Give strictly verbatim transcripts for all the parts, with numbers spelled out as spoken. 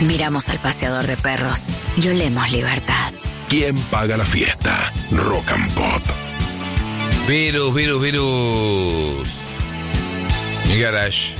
Miramos al paseador de perros y olemos libertad. ¿Quién paga la fiesta? Rock and Pop. Virus, virus, virus. Mi garage.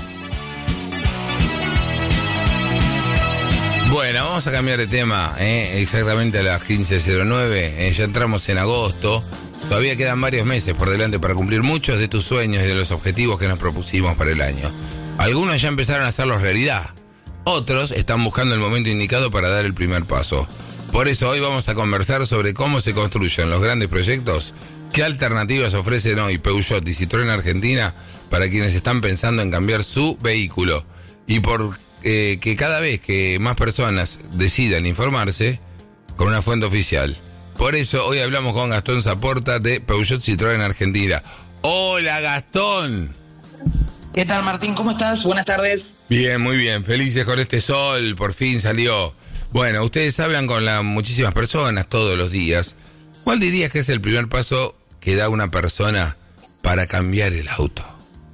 Bueno, vamos a cambiar de tema, ¿eh? Exactamente a las quince cero nueve. Eh, ya entramos en agosto. Todavía quedan varios meses por delante para cumplir muchos de tus sueños y de los objetivos que nos propusimos para el año. Algunos ya empezaron a hacerlos realidad. Otros están buscando el momento indicado para dar el primer paso. Por eso hoy vamos a conversar sobre cómo se construyen los grandes proyectos, qué alternativas ofrecen hoy Peugeot y Citroën Argentina para quienes están pensando en cambiar su vehículo. Y por eh, que cada vez que más personas decidan informarse con una fuente oficial. Por eso hoy hablamos con Gastón Zaporta de Peugeot Citroën Argentina. ¡Hola, Gastón! ¿Qué tal, Martín? ¿Cómo estás? Buenas tardes. Bien, muy bien. Felices con este sol. Por fin salió. Bueno, ustedes hablan con la, muchísimas personas todos los días. ¿Cuál dirías que es el primer paso que da una persona para cambiar el auto?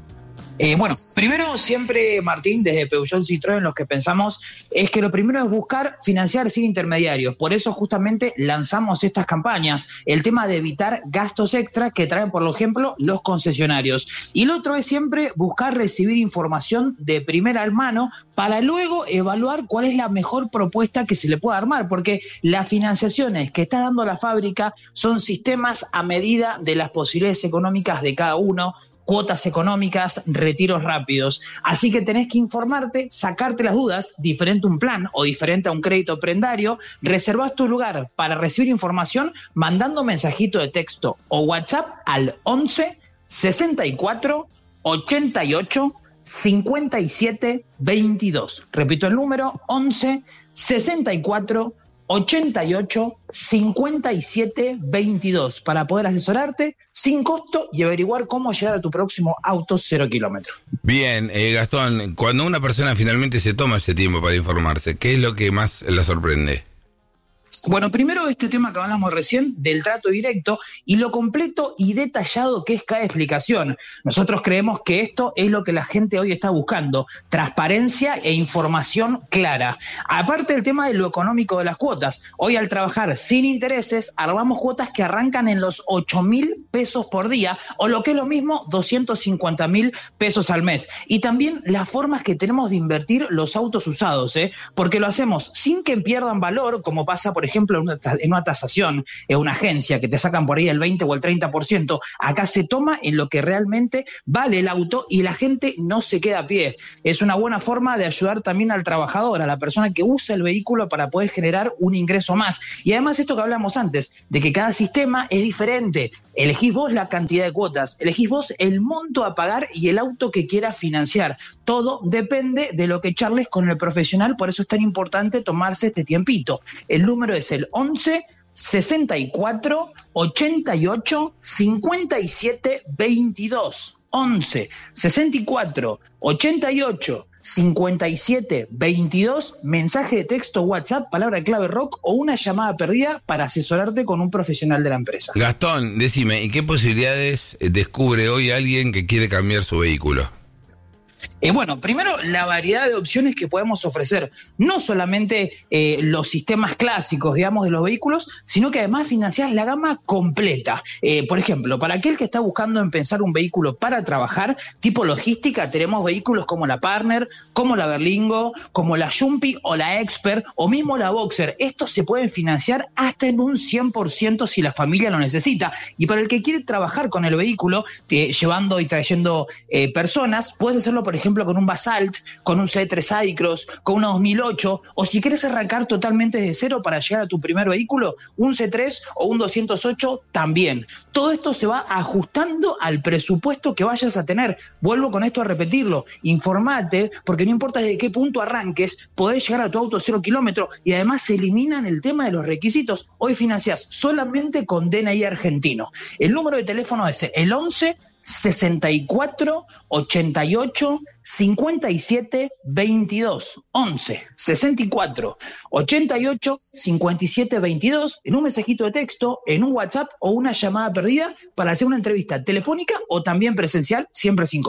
Eh, bueno, primero siempre, Martín, desde Peugeot Citroën lo que pensamos es que lo primero es buscar financiar sin intermediarios. Por eso justamente lanzamos estas campañas, el tema de evitar gastos extra que traen, por ejemplo, los concesionarios. Y lo otro es siempre buscar recibir información de primera mano para luego evaluar cuál es la mejor propuesta que se le pueda armar, porque las financiaciones que está dando la fábrica son sistemas a medida de las posibilidades económicas de cada uno, cuotas económicas, retiros rápidos. Así que tenés que informarte, sacarte las dudas, diferente a un plan o diferente a un crédito prendario, reservás tu lugar para recibir información mandando mensajito de texto o WhatsApp al once sesenta y cuatro ochenta y ocho cincuenta y siete veintidós. Repito el número, once sesenta y cuatro ochenta y ocho cincuenta y siete veintidós para poder asesorarte sin costo y averiguar cómo llegar a tu próximo auto cero kilómetros. Bien, eh, Gastón, cuando una persona finalmente se toma ese tiempo para informarse, ¿qué es lo que más la sorprende? Bueno, primero este tema que hablamos recién del trato directo y lo completo y detallado que es cada explicación. Nosotros creemos que esto es lo que la gente hoy está buscando, transparencia e información clara. Aparte del tema de lo económico de las cuotas, hoy al trabajar sin intereses armamos cuotas que arrancan en los ocho mil pesos por día o lo que es lo mismo, doscientos cincuenta mil pesos al mes. Y también las formas que tenemos de invertir los autos usados, ¿eh? Porque lo hacemos sin que pierdan valor, como pasa por ejemplo, en una, en una tasación, en una agencia que te sacan por ahí el veinte o el treinta por ciento, acá se toma en lo que realmente vale el auto y la gente no se queda a pie. Es una buena forma de ayudar también al trabajador, a la persona que usa el vehículo para poder generar un ingreso más. Y además esto que hablamos antes, de que cada sistema es diferente. Elegís vos la cantidad de cuotas, elegís vos el monto a pagar y el auto que quieras financiar. Todo depende de lo que charles con el profesional, por eso es tan importante tomarse este tiempito. El número es el once sesenta y cuatro ochenta y ocho cincuenta y siete veintidós. once sesenta y cuatro ochenta y ocho cincuenta y siete veintidós, mensaje de texto, WhatsApp, palabra clave rock o una llamada perdida para asesorarte con un profesional de la empresa. Gastón, decime, ¿y qué posibilidades descubre hoy alguien que quiere cambiar su vehículo? Eh, bueno, primero la variedad de opciones que podemos ofrecer, no solamente eh, los sistemas clásicos, digamos, de los vehículos, sino que además financiar la gama completa. Eh, por ejemplo, para aquel que está buscando empezar un vehículo para trabajar, tipo logística, tenemos vehículos como la Partner, como la Berlingo, como la Jumpy o la Expert, o mismo la Boxer. Estos se pueden financiar hasta en un cien por ciento si la familia lo necesita. Y para el que quiere trabajar con el vehículo, eh, llevando y trayendo eh, personas, puedes hacerlo, por ejemplo, con un Basalt, con un C tres iCross, con una dos mil ocho, o si quieres arrancar totalmente desde cero para llegar a tu primer vehículo, un C tres o un doscientos ocho también. Todo esto se va ajustando al presupuesto que vayas a tener. Vuelvo con esto a repetirlo, informate, porque no importa desde qué punto arranques, podés llegar a tu auto cero kilómetro y además se eliminan el tema de los requisitos. Hoy financiás solamente con D N I argentino. El número de teléfono es el once sesenta y cuatro ochenta y ocho cincuenta y siete veintidós. once sesenta y cuatro ochenta y ocho cincuenta y siete veintidós, en un mensajito de texto, en un WhatsApp o una llamada perdida para hacer una entrevista telefónica o también presencial, siempre sin costo.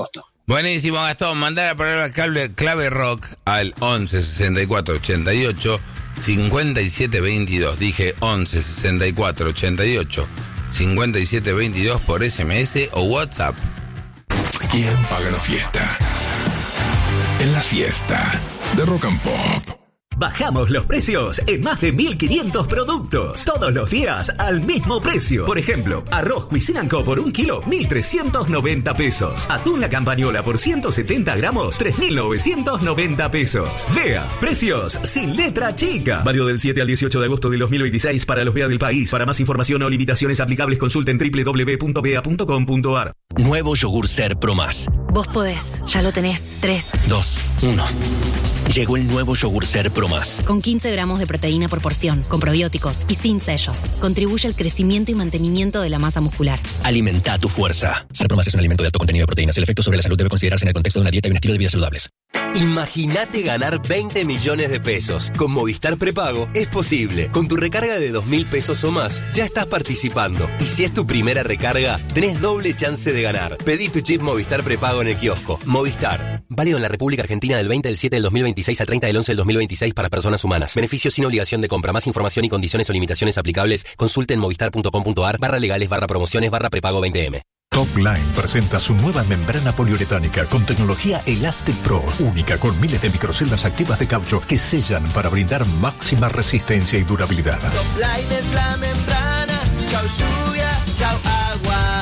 Buenísimo, Gastón. Mandar la palabra clave, clave rock al once sesenta y cuatro ochenta y ocho cincuenta y siete veintidós. Dije once sesenta y cuatro ochenta y ocho cincuenta y siete veintidós por S M S o WhatsApp. ¿Quién paga la fiesta? En la siesta de Rock and Pop. Bajamos los precios en más de mil quinientos productos. Todos los días al mismo precio. Por ejemplo, arroz Cuisinanco por un kilo, mil trescientos noventa pesos. Atún La Campañola por ciento setenta gramos, tres mil novecientos noventa pesos. Vea, precios sin letra chica. Válido del siete al dieciocho de agosto de dos mil veintiséis para los V E A del país. Para más información o limitaciones aplicables, consulten doble u doble u doble u punto v e a punto com punto a r. Nuevo yogur Ser Pro Más. Vos podés, ya lo tenés. Tres. Dos. Uno. Llegó el nuevo yogur Ser Pro Más. Con quince gramos de proteína por porción, con probióticos y sin sellos. Contribuye al crecimiento y mantenimiento de la masa muscular. Alimenta tu fuerza. Ser Pro Más es un alimento de alto contenido de proteínas. El efecto sobre la salud debe considerarse en el contexto de una dieta y un estilo de vida saludables. Imagínate ganar veinte millones de pesos. Con Movistar Prepago es posible. Con tu recarga de dos mil pesos o más, ya estás participando. Y si es tu primera recarga, tenés doble chance de ganar. Pedí tu chip Movistar Prepago en el kiosco. Movistar. Válido en la República Argentina del veinte del siete del dos mil veintiséis al treinta del once del dos mil veintiséis para personas humanas. Beneficios sin obligación de compra. Más información y condiciones o limitaciones aplicables. Consulte en movistar punto com punto a r barra legales barra promociones barra prepago veinte eme. Topline presenta su nueva membrana poliuretánica con tecnología Elastic Pro, única con miles de microceldas activas de caucho que sellan para brindar máxima resistencia y durabilidad. Topline es la membrana, chau lluvia, chau agua.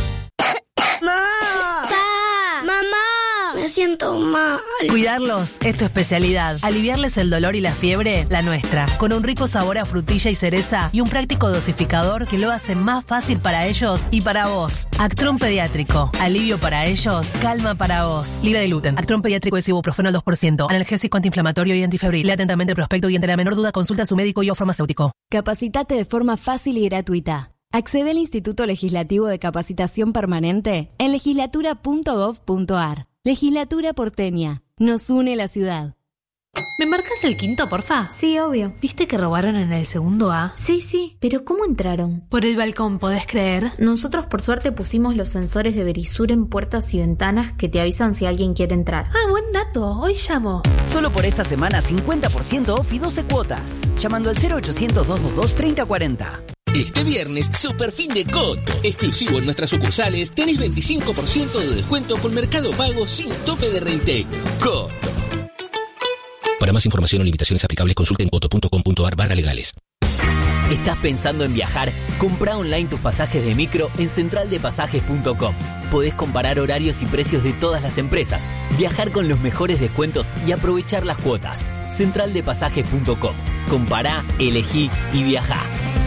¡Mamá! ¡Pa! ¡Mamá! Me siento mal. Cuidarlos es tu especialidad. Aliviarles el dolor y la fiebre, la nuestra. Con un rico sabor a frutilla y cereza y un práctico dosificador que lo hace más fácil para ellos y para vos. Actron Pediátrico. Alivio para ellos, calma para vos. Libre de gluten. Actron Pediátrico es ibuprofeno al dos por ciento. Analgésico, antiinflamatorio y antifebril. Lea atentamente el prospecto y ante la menor duda consulta a su médico y o farmacéutico. Capacitate de forma fácil y gratuita. Accede al Instituto Legislativo de Capacitación Permanente en legislatura punto gov punto a r. Legislatura porteña. Nos une la ciudad. ¿Me marcas el quinto, porfa? Sí, obvio. ¿Viste que robaron en el segundo A? Sí, sí. ¿Pero cómo entraron? Por el balcón, ¿podés creer? Nosotros por suerte pusimos los sensores de Verisur en puertas y ventanas que te avisan si alguien quiere entrar. Ah, buen dato. Hoy llamo. Solo por esta semana cincuenta por ciento off y doce cuotas. Llamando al cero ochocientos, doscientos veintidós, treinta cuarenta. Este viernes, super fin de Coto. Exclusivo en nuestras sucursales, tenés veinticinco por ciento de descuento por Mercado Pago sin tope de reintegro. Coto. Para más información o limitaciones aplicables, consulta en coto punto com punto a r barra legales. ¿Estás pensando en viajar? Compra online tus pasajes de micro en central de pasajes punto com. Podés comparar horarios y precios de todas las empresas, viajar con los mejores descuentos y aprovechar las cuotas. central de pasajes punto com. Compará, elegí y viajá.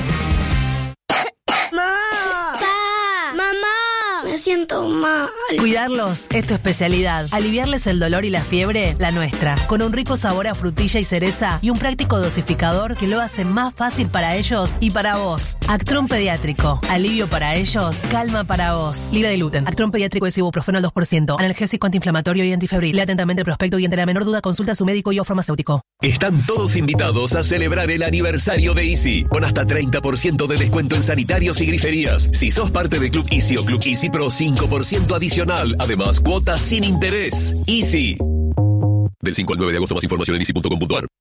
Me siento mal. Cuidarlos es tu especialidad. Aliviarles el dolor y la fiebre, la nuestra. Con un rico sabor a frutilla y cereza y un práctico dosificador que lo hace más fácil para ellos y para vos. Actron Pediátrico. Alivio para ellos, calma para vos. Libre de gluten. Actron Pediátrico es ibuprofeno al dos por ciento. Analgésico, antiinflamatorio y antifebril. Lea atentamente el prospecto y ante la menor duda consulta a su médico y o farmacéutico. Están todos invitados a celebrar el aniversario de Easy, con hasta treinta por ciento de descuento en sanitarios y griferías. Si sos parte de Club Easy o Club Easy Pro, cinco por ciento adicional. Además, cuotas sin interés. Easy. Del cinco al nueve de agosto, más información en easy punto com punto a r.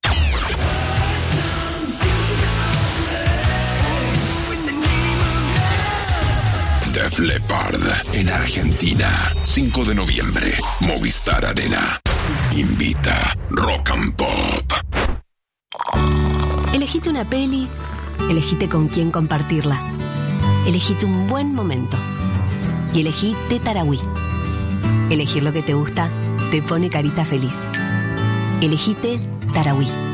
Def Leppard en Argentina, cinco de noviembre, Movistar Arena. Invita Rock and Pop. Elegite una peli, elegite con quién compartirla. Elegite un buen momento. Y elegí Tetarawi. Elegir lo que te gusta te pone carita feliz. Elegite Tarawi.